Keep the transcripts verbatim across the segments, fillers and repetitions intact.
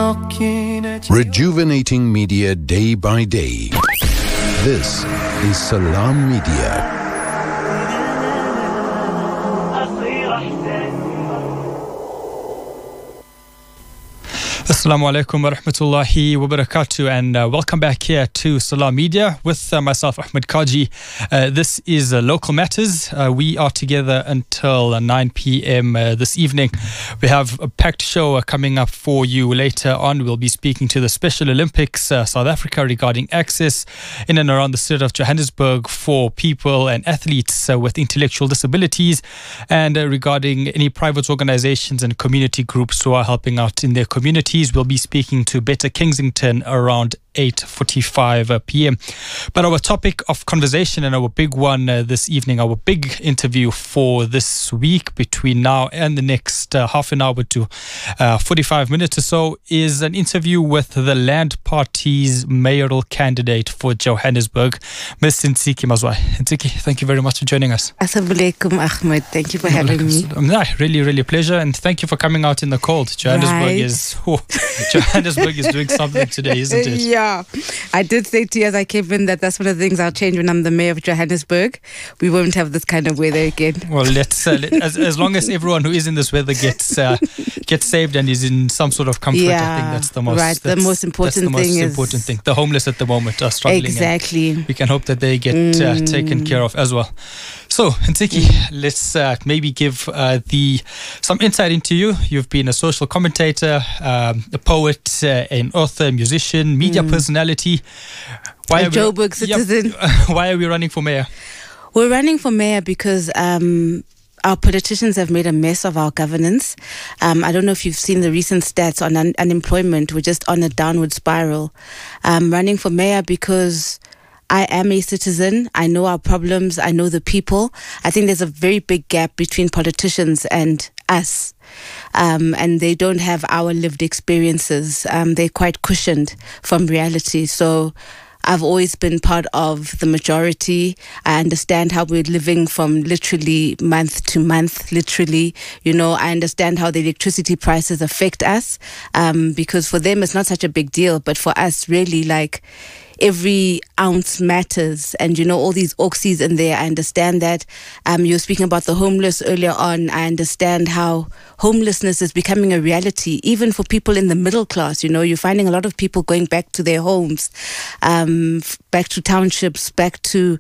knocking at your... Rejuvenating media day by day. This is Salam Media. Assalamu alaikum wa rahmatullahi wa barakatuh, and uh, welcome back here to Salam Media with uh, myself, Ahmed Kaji. Uh, this is uh, Local Matters. Uh, we are together until uh, nine p.m. Uh, this evening. We have a packed show uh, coming up for you later on. We'll be speaking to the Special Olympics uh, South Africa regarding access in and around the city of Johannesburg for people and athletes uh, with intellectual disabilities, and uh, regarding any private organizations and community groups who are helping out in their communities. We'll be speaking to Better Kensington around eight forty-five p.m. But our topic of conversation and our big one uh, this evening, our big interview for this week between now and the next uh, half an hour to uh, forty-five minutes or so, is an interview with the Land Party's mayoral candidate for Johannesburg, Miz Ntsiki Mazwai. Ntsiki, thank you very much for joining us. Assalamu alaikum, Ahmed. Thank you for having me. No, really, really a pleasure, and thank you for coming out in the cold. Johannesburg right. is oh, Johannesburg is doing something today, isn't it? Yeah. Yeah, I did say to you as I came in that that's one of the things I'll change when I'm the mayor of Johannesburg. We won't have this kind of weather again. Well, let's uh, let, as, as long as everyone who is in this weather gets uh, gets saved and is in some sort of comfort, yeah, I think that's the most right. The most important that's the most thing important is thing. The homeless at the moment are struggling. Exactly. We can hope that they get mm. uh, taken care of as well. So, Ntsiki, mm. let's uh, maybe give uh, the some insight into you. You've been a social commentator, um, a poet, uh, an author, musician, media mm. personality. Why a Joburg citizen. Yep. Why are we running for mayor? We're running for mayor because um, our politicians have made a mess of our governance. Um, I don't know if you've seen the recent stats on un- unemployment. We're just on a downward spiral. I'm running for mayor because I am a citizen. I know our problems. I know the people. I think there's a very big gap between politicians and us. Um, and they don't have our lived experiences. Um, they're quite cushioned from reality. So I've always been part of the majority. I understand how we're living from literally month to month, literally. You know, I understand how the electricity prices affect us, um, because for them it's not such a big deal. But for us, really, like, every ounce matters. And, you know, all these oxys in there, I understand that. Um, you were speaking about the homeless earlier on. I understand how homelessness is becoming a reality, even for people in the middle class. You know, you're finding a lot of people going back to their homes, um, back to townships, back to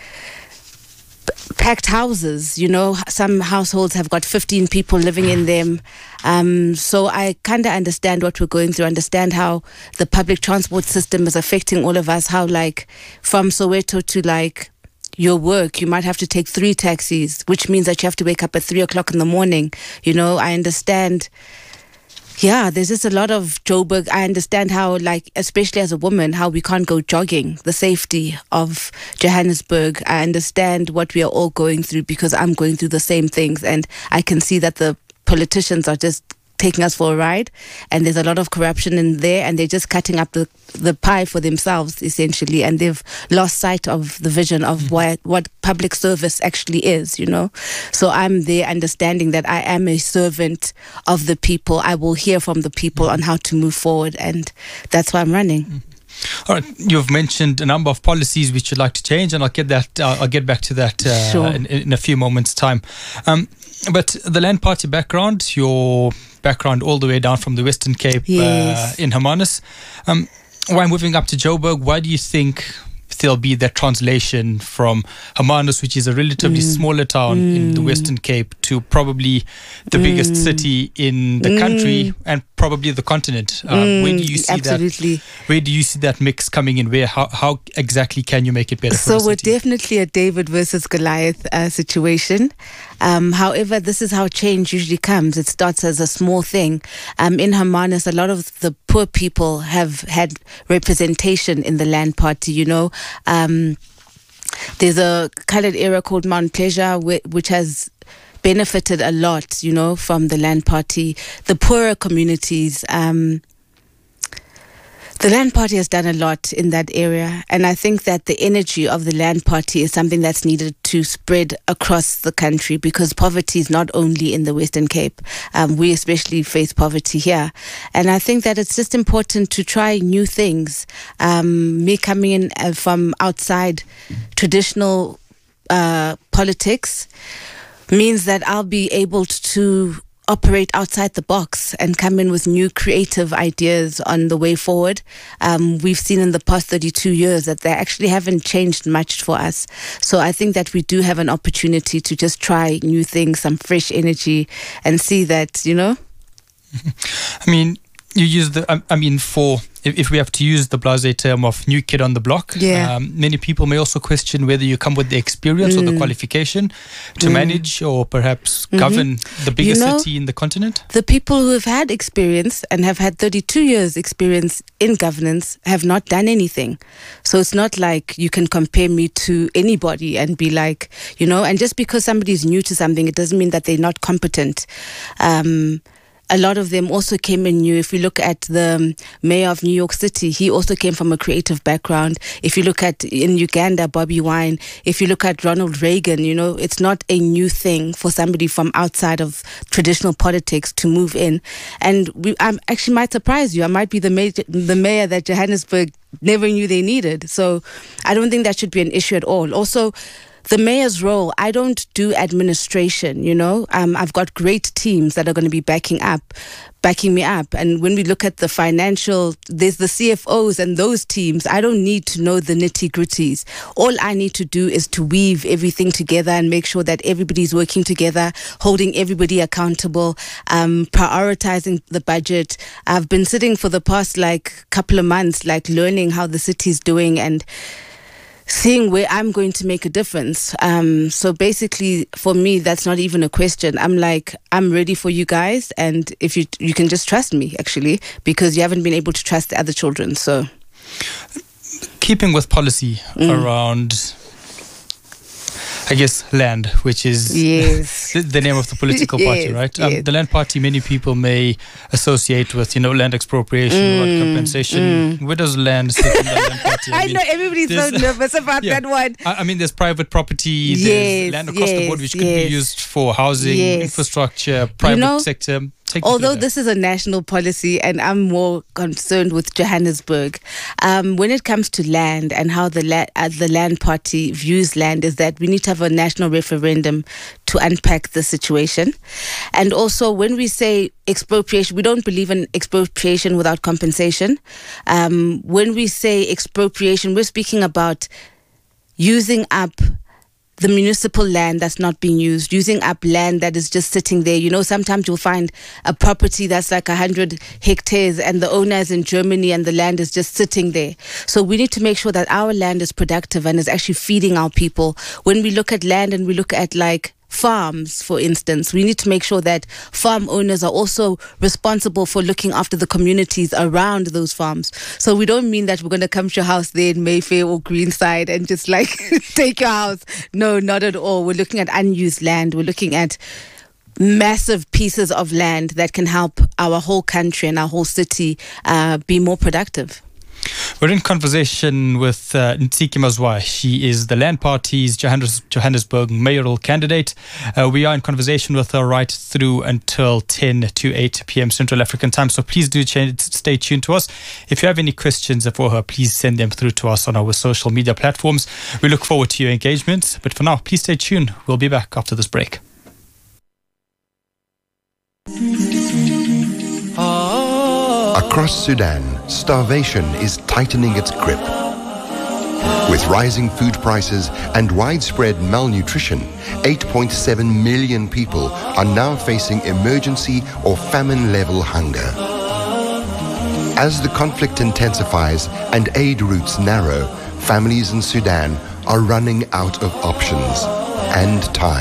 packed houses. You know, some households have got fifteen people living in them. Um, so I kind of understand what we're going through, understand how the public transport system is affecting all of us, how, like, from Soweto to, like, your work, you might have to take three taxis, which means that you have to wake up at three o'clock in the morning. You know, I understand. Yeah, there's just a lot of Joburg. I understand how, like, especially as a woman, how we can't go jogging, the safety of Johannesburg. I understand what we are all going through because I'm going through the same things, and I can see that the politicians are just taking us for a ride, and there's a lot of corruption in there, and they're just cutting up the, the pie for themselves, essentially, and they've lost sight of the vision of mm-hmm. what, what public service actually is, you know. So I'm there understanding that I am a servant of the people. I will hear from the people mm-hmm. on how to move forward, and that's why I'm running. Mm-hmm. All right, you've mentioned a number of policies which you'd like to change, and I'll get that. Uh, I'll get back to that uh, sure. in, in a few moments' time. Um, but the Land Party background, your background all the way down from the Western Cape yes. uh, in Hermanus. Um, why moving up to Joburg? Why do you think there'll be that translation from Hermanus, which is a relatively mm. smaller town mm. in the Western Cape, to probably the mm. biggest city in the mm. country and probably the continent? Um, mm. Where do you see Absolutely. that? Where do you see that mix coming in? Where? How, how exactly can you make it better? So for the we're city? definitely a David versus Goliath uh, situation. Um, however, this is how change usually comes. It starts as a small thing. Um, in Hermanus, a lot of the poor people have had representation in the Land Party, you know. Um, there's a coloured area called Mount Pleasure, which has benefited a lot, you know, from the Land Party. The poorer communities, um, the The Land Party has done a lot in that area, and I think that the energy of the Land Party is something that's needed to spread across the country, because poverty is not only in the Western Cape. Um, we especially face poverty here, and I think that it's just important to try new things. Um, me coming in uh, from outside traditional uh, politics means that I'll be able to operate outside the box and come in with new creative ideas on the way forward. Um, we've seen in the past thirty-two years that they actually haven't changed much for us. So I think that we do have an opportunity to just try new things, some fresh energy, and see that, you know. I mean, you use the, I, I mean, for, if, if we have to use the blasé term of new kid on the block, yeah. um, many people may also question whether you come with the experience mm. or the qualification to mm. manage or perhaps mm-hmm. govern the biggest you know, city in the continent. The people who have had experience and have had thirty-two years experience in governance have not done anything. So it's not like you can compare me to anybody and be like, you know, and just because somebody is new to something, it doesn't mean that they're not competent. Um, A lot of them also came in new. If we look at the mayor of New York City, he also came from a creative background. If you look at in Uganda, Bobi Wine, if you look at Ronald Reagan, you know, it's not a new thing for somebody from outside of traditional politics to move in. And we, I actually might surprise you. I might be the mayor, the mayor that Johannesburg never knew they needed. So I don't think that should be an issue at all. Also, the mayor's role, I don't do administration, you know. Um, I've got great teams that are going to be backing up, backing me up. And when we look at the financial, there's the C F Os and those teams. I don't need to know the nitty-gritties. All I need to do is to weave everything together and make sure that everybody's working together, holding everybody accountable, um, prioritizing the budget. I've been sitting for the past like couple of months, like learning how the city's doing and seeing where I'm going to make a difference. Um, so basically, for me, that's not even a question. I'm like, I'm ready for you guys, and if you you can just trust me, actually, because you haven't been able to trust the other children. So, keeping with policy mm. around, I guess, land, which is yes. the, the name of the political party, yes, right? Yes. Um, the land party, many people may associate with, you know, land expropriation, mm, land compensation. Mm. Where does land sit in the land party? I, I mean, know, everybody's so nervous about yeah, that one. I, I mean, there's private property, yes, there's land across yes, the board, which could yes. be used for housing, yes. infrastructure, private you know, sector. Take although this is a national policy and I'm more concerned with Johannesburg, um, when it comes to land and how the, la- uh, the land party views land, is that we need to have a national referendum to unpack the situation. And also, when we say expropriation, we don't believe in expropriation without compensation. Um, when we say expropriation, we're speaking about using up the municipal land that's not being used, using up land that is just sitting there. You know, sometimes you'll find a property that's like one hundred hectares and the owner is in Germany and the land is just sitting there. So we need to make sure that our land is productive and is actually feeding our people. When we look at land and we look at like farms, for instance, we need to make sure that farm owners are also responsible for looking after the communities around those farms. So we don't mean that we're going to come to your house there in Mayfair or Greenside and just like take your house. No, not at all. We're looking at unused land. We're looking at massive pieces of land that can help our whole country and our whole city uh, be more productive. We're in conversation with uh, Ntsiki Mazwai. She is the Land Party's Johannes- Johannesburg mayoral candidate. Uh, we are in conversation with her right through until ten to eight p.m. Central African time. So please do ch- stay tuned to us. If you have any questions for her, please send them through to us on our social media platforms. We look forward to your engagement. But for now, please stay tuned. We'll be back after this break. Across Sudan, starvation is tightening its grip. With rising food prices and widespread malnutrition, eight point seven million people are now facing emergency or famine-level hunger. As the conflict intensifies and aid routes narrow, families in Sudan are running out of options and time.